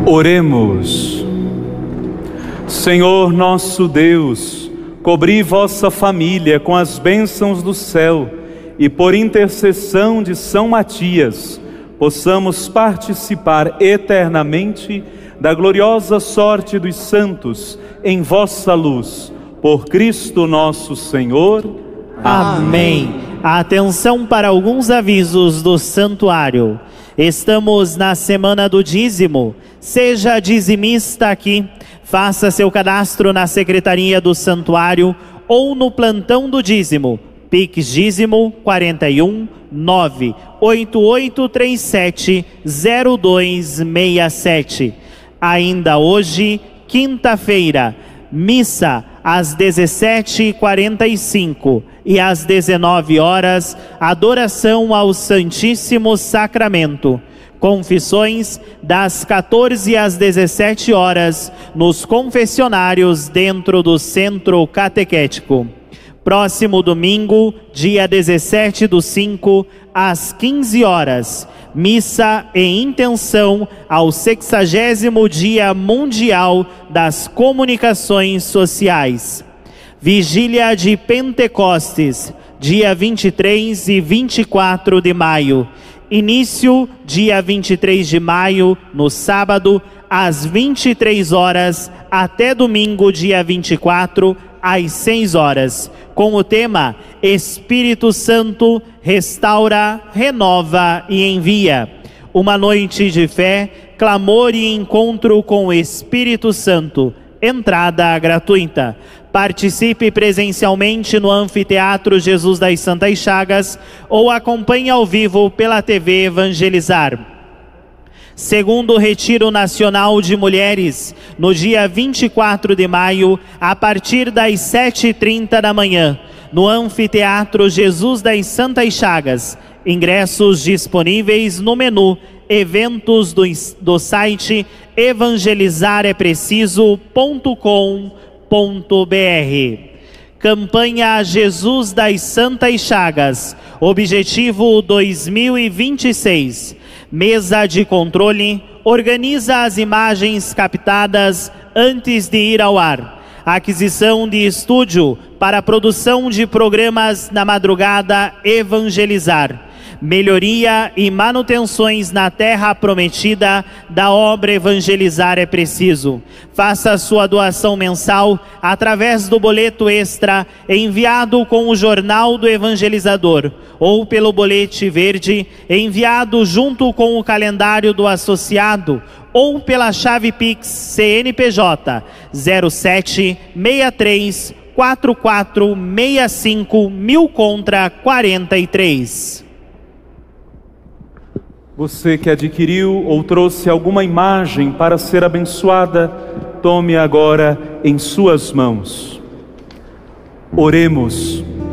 Oremos. Senhor nosso Deus, cobri vossa família com as bênçãos do céu e por intercessão de São Matias, possamos participar eternamente da gloriosa sorte dos santos em vossa luz. Por Cristo nosso Senhor. Amém. Atenção para alguns avisos do santuário. Estamos na semana do dízimo. Seja dizimista aqui. Faça seu cadastro na secretaria do santuário ou no plantão do dízimo. Pix dízimo 41 98837 0267. Ainda hoje, quinta-feira, missa às 17h45 e às 19 horas, adoração ao Santíssimo Sacramento. Confissões das 14 às 17 horas nos confessionários dentro do Centro Catequético. Próximo domingo, dia 17/5, às 15 horas, missa em intenção ao 60º Dia Mundial das Comunicações Sociais. Vigília de Pentecostes, dia 23 e 24 de maio. Início, dia 23 de maio, no sábado, às 23 horas, até domingo, dia 24, às 6 horas, com o tema Espírito Santo restaura, renova e envia. Uma noite de fé, clamor e encontro com o Espírito Santo. Entrada gratuita. Participe presencialmente no Anfiteatro Jesus das Santas Chagas ou acompanhe ao vivo pela TV Evangelizar. Segundo Retiro Nacional de Mulheres, no dia 24 de maio, a partir das 7h30 da manhã, no Anfiteatro Jesus das Santas Chagas. Ingressos disponíveis no menu Eventos do site evangelizarepreciso.com.br. Campanha Jesus das Santas Chagas, objetivo 2026. Mesa de controle organiza as imagens captadas antes de ir ao ar. Aquisição de estúdio para produção de programas na madrugada Evangelizar. Melhoria e manutenções na terra prometida da obra Evangelizar é Preciso. Faça sua doação mensal através do boleto extra enviado com o Jornal do Evangelizador ou pelo bolete verde enviado junto com o calendário do associado ou pela chave Pix CNPJ 0763 4465 1000 contra 43. Você que adquiriu ou trouxe alguma imagem para ser abençoada, tome agora em suas mãos. Oremos.